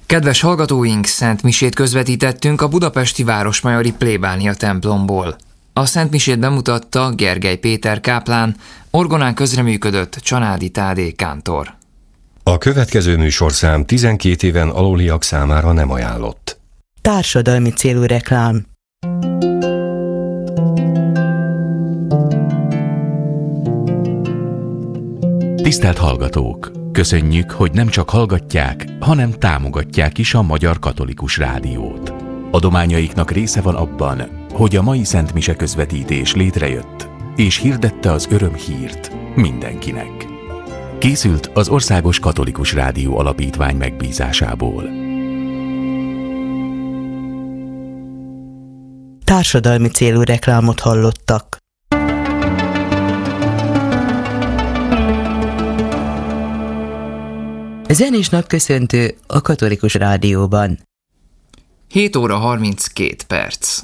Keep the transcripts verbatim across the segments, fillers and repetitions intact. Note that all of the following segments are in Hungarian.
Kedves hallgatóink, Szent Misét közvetítettünk a budapesti Városmajori plébánia templomból. A Szent Misét bemutatta Gergely Péter káplán, orgonán közreműködött Csanádi Tádé kántor. A következő műsorszám tizenkét éven aluliak számára nem ajánlott. Társadalmi célú reklám. Tisztelt hallgatók! Köszönjük, hogy nem csak hallgatják, hanem támogatják is a Magyar Katolikus Rádiót. Adományaiknak része van abban, hogy a mai Szent Mise közvetítés létrejött, és hirdette az örömhírt mindenkinek. Készült az Országos Katolikus Rádió Alapítvány megbízásából. Társadalmi célú reklámot hallottak. Zenés napköszöntő a Katolikus Rádióban. hét óra harminckét perc.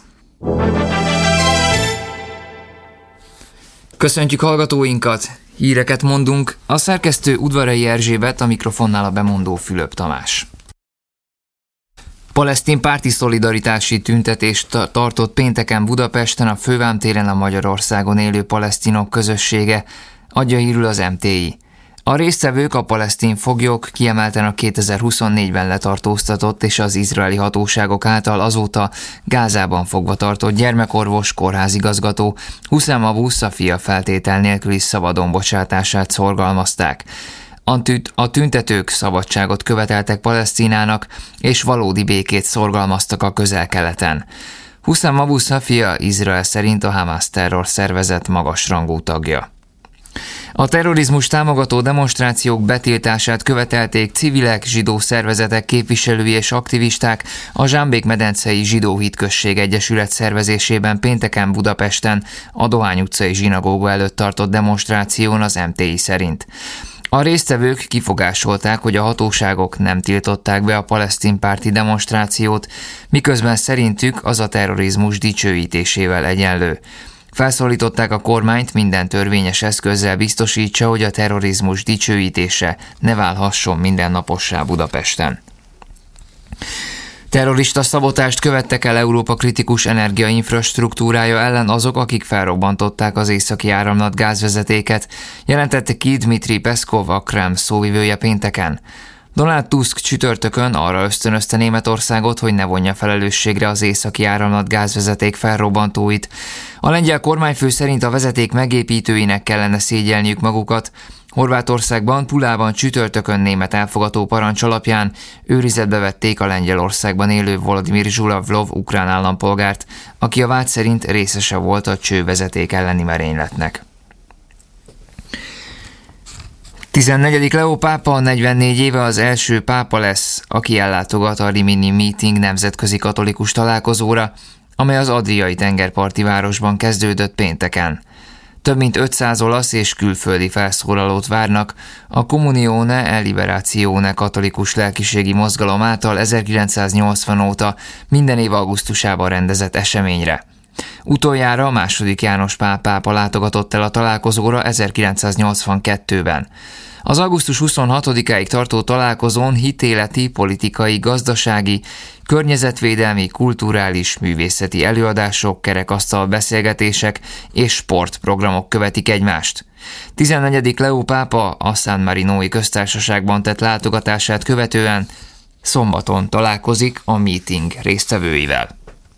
Köszöntjük hallgatóinkat, híreket mondunk, a szerkesztő Udvarai Erzsébet, a mikrofonnál a bemondó Fülöp Tamás. Palesztin párti szolidaritási tüntetést tartott pénteken Budapesten a Fővámtéren a Magyarországon élő palesztinok közössége, adja hírül az em té i. A résztvevők a palesztin foglyok, kiemelten a kétezer-huszonnégyben letartóztatott és az izraeli hatóságok által azóta Gázában fogva tartott gyermekorvos, kórházigazgató Huszám Abu Szafia feltétel nélküli szabadon bocsátását szorgalmazták. A tüntetők szabadságot követeltek Palesztinának, és valódi békét szorgalmaztak a Közel-Keleten. Huszám Abu Szafia Izrael szerint a Hamász terrorszervezet magasrangú tagja. A terrorizmus támogató demonstrációk betiltását követelték civilek, zsidó szervezetek képviselői és aktivisták a Zsámbék-medencei Zsidó Hitközség Egyesület szervezésében pénteken Budapesten a Dohány utcai zsinagóga előtt tartott demonstráción az em té i szerint. A résztvevők kifogásolták, hogy a hatóságok nem tiltották be a palesztin párti demonstrációt, miközben szerintük az a terrorizmus dicsőítésével egyenlő. Felszólították a kormányt, minden törvényes eszközzel biztosítsa, hogy a terrorizmus dicsőítése ne válhasson mindennapossá Budapesten. Terrorista szabotást követtek el Európa kritikus energiainfrastruktúrája ellen azok, akik felrobbantották az északi áramlat gázvezetéket, jelentette ki Dmitri Peszkov, a Kreml szóvivője pénteken. Donald Tusk csütörtökön arra ösztönözte Németországot, hogy ne vonja felelősségre az északi áramlat gázvezeték felrobbantóit. A lengyel kormányfő szerint a vezeték megépítőinek kellene szégyelniük magukat. Horvátországban, Pulában csütörtökön német elfogató parancs alapján őrizetbe vették a Lengyelországban élő Volodymyr Zsulavlov ukrán állampolgárt, aki a vád szerint részese volt a csővezeték elleni merényletnek. tizennegyedik Leó pápa negyvennégy éve az első pápa lesz, aki ellátogat a Rimini Meeting nemzetközi katolikus találkozóra, amely az adriai tengerparti városban kezdődött pénteken. Több mint ötszáz olasz és külföldi felszólalót várnak a Comunione e Liberazione katolikus lelkiségi mozgalom által ezerkilencszáznyolcvan óta minden év augusztusában rendezett eseményre. Utoljára a második János Pál pápa látogatott el a találkozóra ezerkilencszáznyolcvankettőben. Az augusztus huszonhatodikáig tartó találkozón hitéleti, politikai, gazdasági, környezetvédelmi, kulturális, művészeti előadások, kerekasztal beszélgetések és sportprogramok követik egymást. tizennegyedik Leó pápa a San Marinói köztársaságban tett látogatását követően szombaton találkozik a meeting résztvevőivel.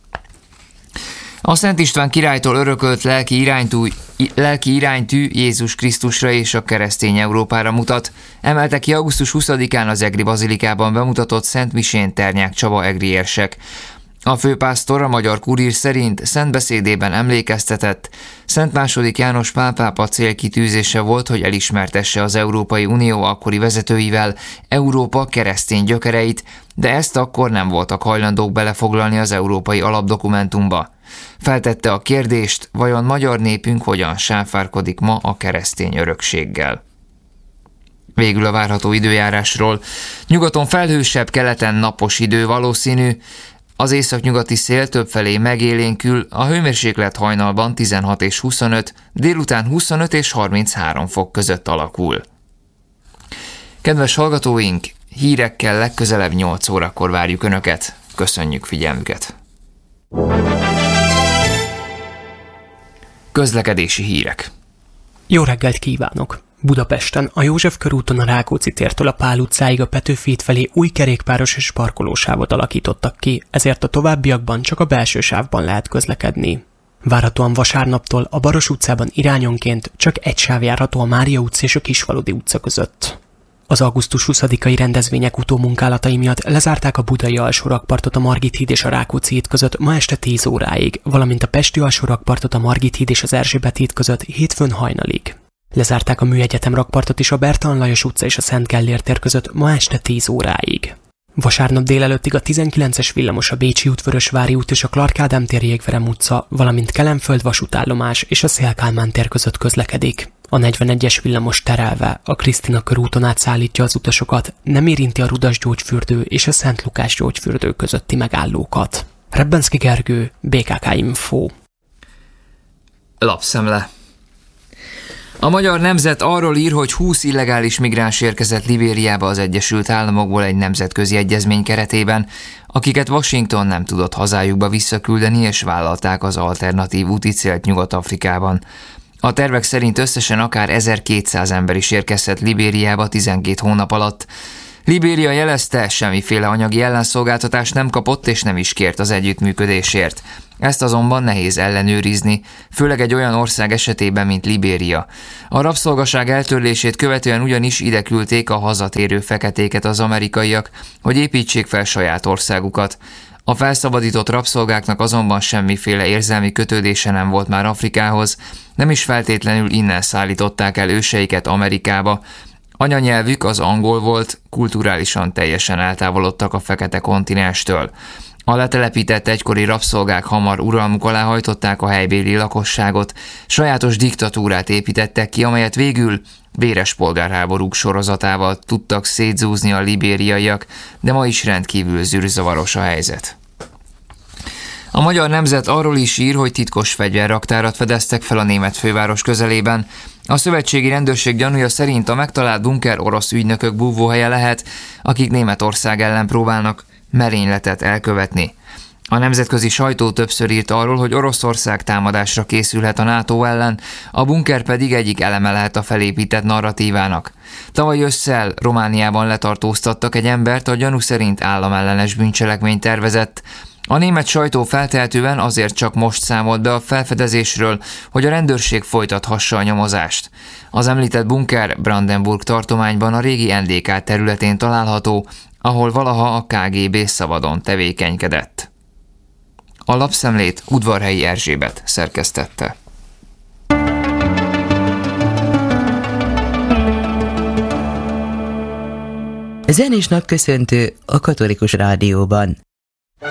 A Szent István királytól örökölt lelki iránytű, lelki iránytű Jézus Krisztusra és a keresztény Európára mutat, emelte ki augusztus huszadikán az Egri Bazilikában bemutatott Szent Misén Ternyák Csaba egri érsek. A főpásztor a Magyar Kurír szerint szentbeszédében emlékeztetett, Szent második János Pál pápa célkitűzése volt, hogy elismertesse az Európai Unió akkori vezetőivel Európa keresztény gyökereit, de ezt akkor nem voltak hajlandók belefoglalni az európai alapdokumentumba. Feltette a kérdést, vajon magyar népünk hogyan sáfárkodik ma a keresztény örökséggel. Végül a várható időjárásról. Nyugaton felhősebb, keleten napos idő valószínű, az északnyugati szél többfelé megélénkül, a hőmérséklet hajnalban tizenhat és huszonöt, délután huszonöt és harminchárom fok között alakul. Kedves hallgatóink, Hírekkel legközelebb nyolc órakor várjuk Önöket. Köszönjük figyelmüket! Közlekedési hírek. Jó reggelt kívánok! Budapesten a József körúton a Rákóczi tértől a Pál utcáig a Petőfi híd felé új kerékpáros és parkolósávot alakítottak ki, ezért a továbbiakban csak a belső sávban lehet közlekedni. Várhatóan vasárnaptól a Baros utcában irányonként csak egy sáv járható a Mária utca és a Kisfaludy utca között. Az augusztus huszadikai rendezvények utómunkálatai miatt lezárták a budai alsórakpartot a Margit híd és a Rákóczi híd között ma este tíz óráig, valamint a pesti alsórakpartot a Margit híd és az Erzsébet híd között hétfőn hajnalig. Lezárták a Műegyetem rakpartot is a Bertalan Lajos utca és a Szent Gellért tér között ma este tíz óráig. Vasárnap délelőttig a tizenkilences villamos a Bécsi út, Vörösvári út és a Clark Ádám tér, Jégverem utca, valamint Kelenföld vasútállomás és a Széll Kálmán tér között közlekedik. A negyvenegyes villamos terelve a Krisztina körúton át szállítja az utasokat, nem érinti a Rudas gyógyfürdő és a Szent Lukás gyógyfürdő közötti megállókat. Rebbenszky Gergő, bé ká ká Info. Lapszemle. A Magyar Nemzet arról ír, hogy húsz illegális migráns érkezett Libériába az Egyesült Államokból egy nemzetközi egyezmény keretében, akiket Washington nem tudott hazájukba visszaküldeni, és vállalták az alternatív úti célt Nyugat-Afrikában. A tervek szerint összesen akár ezerkétszáz ember is érkezett Libériába tizenkét hónap alatt. Libéria jelezte, semmiféle anyagi ellenszolgáltatást nem kapott és nem is kért az együttműködésért. Ezt azonban nehéz ellenőrizni, főleg egy olyan ország esetében, mint Libéria. A rabszolgaság eltörlését követően ugyanis ide küldték a hazatérő feketéket az amerikaiak, hogy építsék fel saját országukat. A felszabadított rabszolgáknak azonban semmiféle érzelmi kötődése nem volt már Afrikához, nem is feltétlenül innen szállították el őseiket Amerikába. Anyanyelvük az angol volt, kulturálisan teljesen eltávolodtak a fekete kontinenstől. A letelepített egykori rabszolgák hamar uralmuk alá hajtották a helybéli lakosságot, sajátos diktatúrát építettek ki, amelyet végül véres polgárháborúk sorozatával tudtak szétzúzni a libériaiak, de ma is rendkívül zűrzavaros a helyzet. A Magyar Nemzet arról is ír, hogy titkos fegyverraktárat fedeztek fel a német főváros közelében. A szövetségi rendőrség gyanúja szerint a megtalált bunker orosz ügynökök búvóhelye lehet, akik Németország ellen próbálnak merényletet elkövetni. A nemzetközi sajtó többször írt arról, hogy Oroszország támadásra készülhet a NATO ellen, a bunker pedig egyik eleme lehet a felépített narratívának. Tavaly ősszel Romániában letartóztattak egy embert, a gyanú szerint államellenes bűncselekményt tervezett. A német sajtó feltehetően azért csak most számolt be a felfedezésről, hogy a rendőrség folytathassa a nyomozást. Az említett bunker Brandenburg tartományban a régi en dé ká területén található, ahol valaha a ká gé bé szabadon tevékenykedett. A lapszemlét Udvarhelyi Erzsébet szerkesztette. Zenés napköszöntő a Katolikus Rádióban.